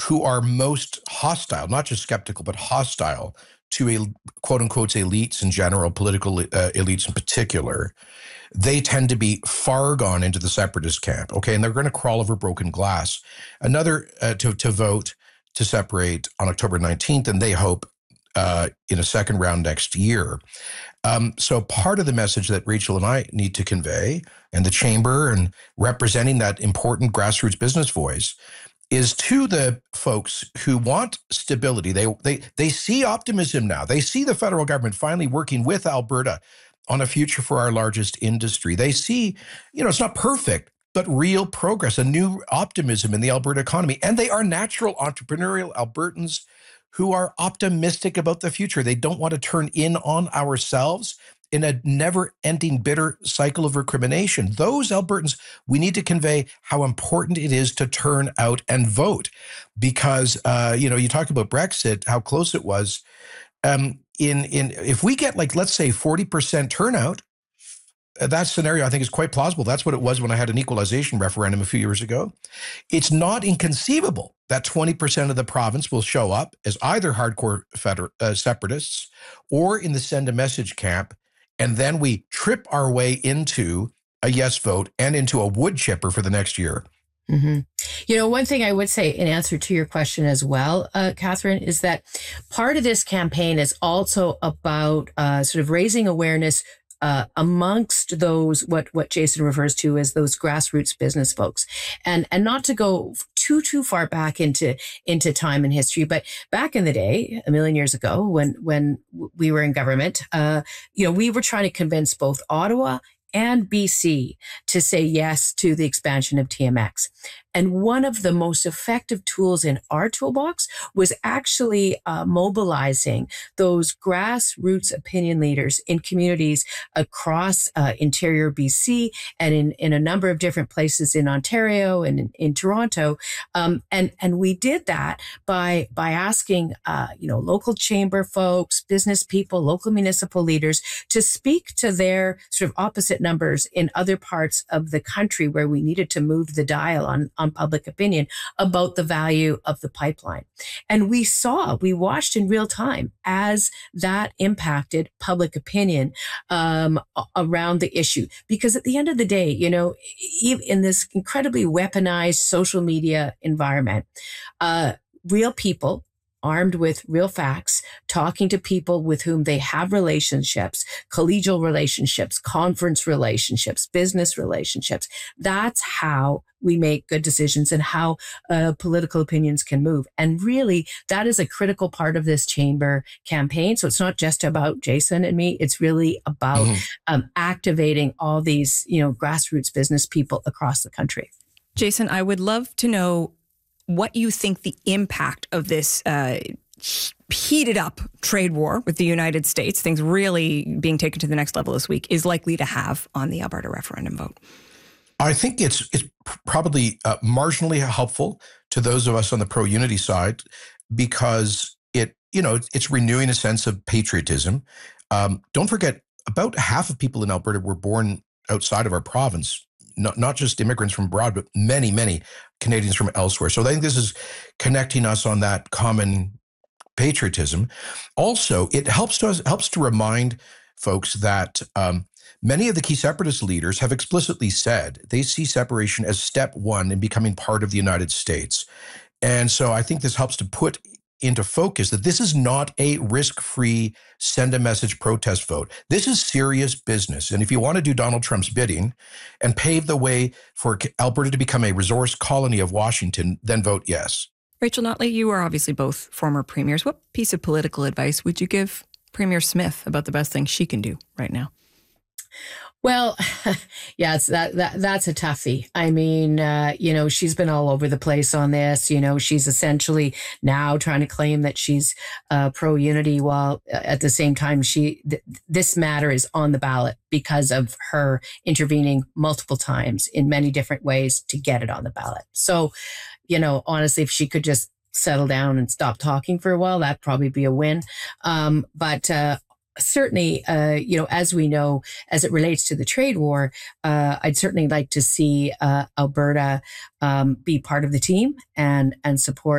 who are most hostile, not just skeptical, but hostile to a quote unquote elites in general, political elites in particular, they tend to be far gone into the separatist camp. Okay. And they're going to crawl over broken glass. Another to vote to separate on October 19th, and they hope in a second round next year. So part of the message that Rachel and I need to convey, and the chamber and representing that important grassroots business voice, is to the folks who want stability. They see optimism now. They see the federal government finally working with Alberta on a future for our largest industry. They see, it's not perfect, but real progress, a new optimism in the Alberta economy. And they are natural entrepreneurial Albertans who are optimistic about the future. They don't want to turn in on ourselves in a never-ending bitter cycle of recrimination. Those Albertans, we need to convey how important it is to turn out and vote. Because, you talk about Brexit, how close it was. If we get, let's say 40% turnout, that scenario I think is quite plausible. That's what it was when I had an equalization referendum a few years ago. It's not inconceivable that 20% of the province will show up as either hardcore separatists or in the send a message camp. And then we trip our way into a yes vote and into a wood chipper for the next year. Mm-hmm. One thing I would say in answer to your question as well, Catherine, is that part of this campaign is also about sort of raising awareness amongst those, what Jason refers to as those grassroots business folks, and not to go too far back into time and history, but back in the day, a million years ago, when we were in government, we were trying to convince both Ottawa and BC to say yes to the expansion of TMX. And one of the most effective tools in our toolbox was actually mobilizing those grassroots opinion leaders in communities across interior BC and in a number of different places in Ontario and in Toronto. And we did that by asking, local chamber folks, business people, local municipal leaders to speak to their sort of opposite numbers in other parts of the country where we needed to move the dial on public opinion about the value of the pipeline. And we watched in real time as that impacted public opinion around the issue. Because at the end of the day, in this incredibly weaponized social media environment, real people armed with real facts, talking to people with whom they have relationships, collegial relationships, conference relationships, business relationships. That's how we make good decisions and how political opinions can move. And really, that is a critical part of this chamber campaign. So it's not just about Jason and me. It's really about activating all these, grassroots business people across the country. Jason, I would love to know what you think the impact of this heated up trade war with the United States, things really being taken to the next level this week, is likely to have on the Alberta referendum vote. I think it's probably marginally helpful to those of us on the pro-unity side because it's renewing a sense of patriotism. Don't forget, about half of people in Alberta were born outside of our province. Not just immigrants from abroad, but many, many Canadians from elsewhere. So I think this is connecting us on that common patriotism. Also, it helps to remind folks that many of the key separatist leaders have explicitly said they see separation as step one in becoming part of the United States. And so I think this helps to put into focus that this is not a risk-free send a message protest vote. This is serious business. And if you want to do Donald Trump's bidding and pave the way for Alberta to become a resource colony of Washington, then vote yes. Rachel Notley, you are obviously both former premiers. What piece of political advice would you give Premier Smith about the best thing she can do right now? Well, yeah, that's a toughie. I mean, she's been all over the place on this. She's essentially now trying to claim that she's pro-unity while at the same time this matter is on the ballot because of her intervening multiple times in many different ways to get it on the ballot. So, honestly, if she could just settle down and stop talking for a while, that'd probably be a win. But certainly, as we know, as it relates to the trade war, I'd certainly like to see Alberta be part of the team and support